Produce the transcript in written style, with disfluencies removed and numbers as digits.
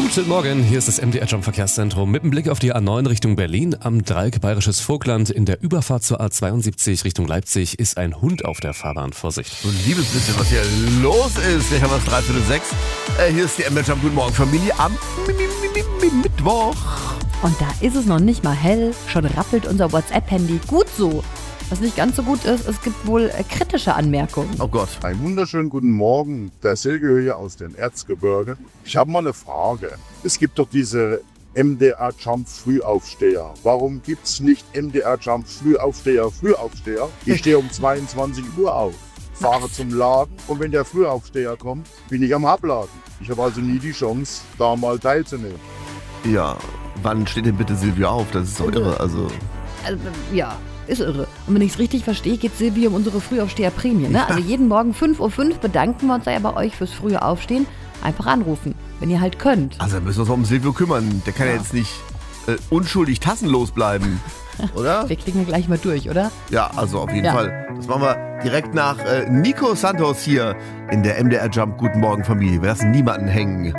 Guten Morgen, hier ist das MDR Jump Verkehrszentrum mit dem Blick auf die A9 Richtung Berlin. Am Dreieck Bayerisches Vogtland in der Überfahrt zur A72 Richtung Leipzig ist ein Hund auf der Fahrbahn. Vorsicht. So ein liebes bisschen, was hier los ist. Wir haben es 5:45. Hier ist die MDR Jump Guten Morgen Familie am Mittwoch. Und da ist es noch nicht mal hell, schon rappelt unser WhatsApp-Handy. Gut so. Was nicht ganz so gut ist, es gibt wohl kritische Anmerkungen. Oh Gott. Einen wunderschönen guten Morgen, der Silke hier aus den Erzgebirge. Ich habe mal eine Frage. Es gibt doch diese MDR Jump Frühaufsteher. Warum gibt es nicht MDR Jump Frühaufsteher? Ich stehe um 22 Uhr auf, fahre zum Laden und wenn der Frühaufsteher kommt, bin ich am Abladen. Ich habe also nie die Chance, da mal teilzunehmen. Ja, wann steht denn bitte Silvia auf? Das ist doch irre. Also Ja, ist irre. Und wenn ich es richtig verstehe, geht Silvia um unsere Frühaufsteher-Prämie. Ne? Also jeden Morgen 5:05 Uhr bedanken wir uns ja bei euch fürs frühe Aufstehen. Einfach anrufen, wenn ihr halt könnt. Also da müssen wir uns um Silvio kümmern. Der kann ja jetzt nicht unschuldig tassenlos bleiben, oder? Wir klicken gleich mal durch, oder? Ja, also auf jeden Fall. Das machen wir direkt nach Nico Santos hier in der MDR Jump Guten Morgen Familie. Wir lassen niemanden hängen.